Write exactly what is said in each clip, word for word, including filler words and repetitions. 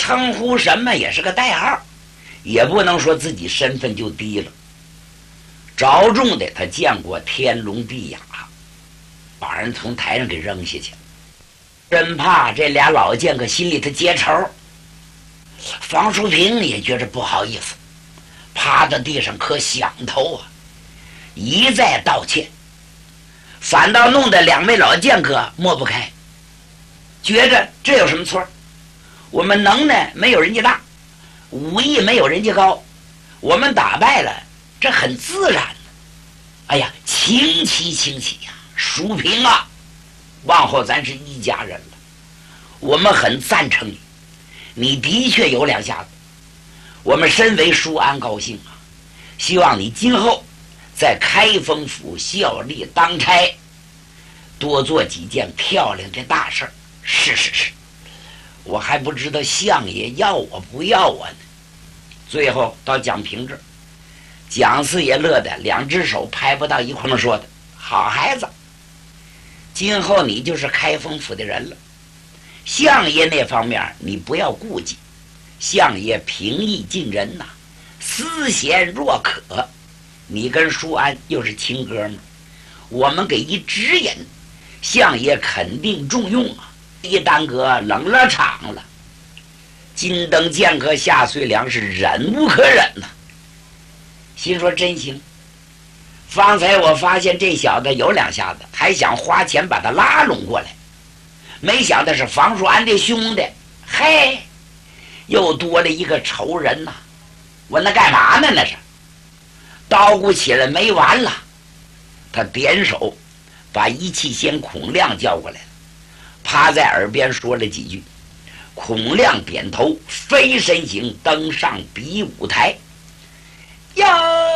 称呼什么也是个代号，也不能说自己身份就低了。着重的他见过天龙地雅，把人从台上给扔下去了，真怕这俩老剑客心里头结仇。房淑平也觉着不好意思，趴在地上磕响头啊，一再道歉，反倒弄得两位老剑客抹不开，觉着这有什么错？我们能耐没有人家大，武艺没有人家高，我们打败了，这很自然。哎呀，清奇清奇呀！淑平啊，往后咱是一家人了，我们很赞成你，你的确有两下子，我们身为淑安高兴啊，希望你今后在开封府效力当差，多做几件漂亮的大事儿。是是是，我还不知道相爷要我不要我呢。最后到蒋平这儿，蒋四爷乐得两只手拍不到一块儿，说的好孩子，今后你就是开封府的人了，相爷那方面你不要顾忌，相爷平易近人呐、啊，思贤若渴，你跟淑安又是亲哥们，我们给一指引，相爷肯定重用啊，一耽搁冷了场了。金灯剑客夏遂良是忍无可忍呐、啊，心说真行，方才我发现这小子有两下子，还想花钱把他拉拢过来，没想到是房淑安的兄弟，嘿，又多了一个仇人呐、啊！我那干嘛呢？那是叨咕起来没完了。他点手把一气仙孔亮叫过来了，趴在耳边说了几句。孔亮点头，飞身形登上比武台。要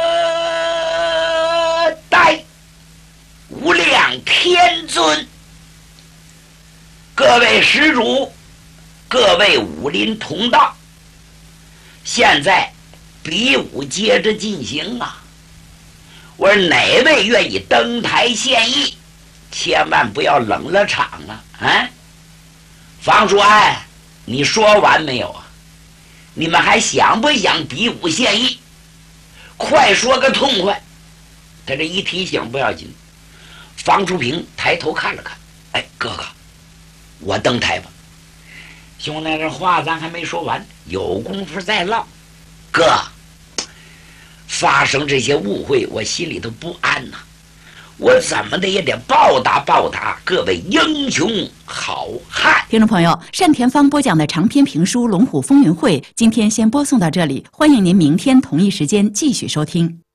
待无量天尊，各位施主，各位武林同道，现在比武接着进行啊！我说哪位愿意登台献艺，千万不要冷了场啊！啊，房淑安，你说完没有啊？你们还想不想比武献艺？快说个痛快！他这一提醒不要紧，房淑平抬头看了看，哎，哥哥，我登台吧。兄弟，这话咱还没说完，有功夫再唠。哥，发生这些误会，我心里头不安呐、啊，我怎么的也得报答报答各位英雄好汉。 听众朋友，单田芳播讲的长篇评书《龙虎风云会》，今天先播送到这里，欢迎您明天同一时间继续收听。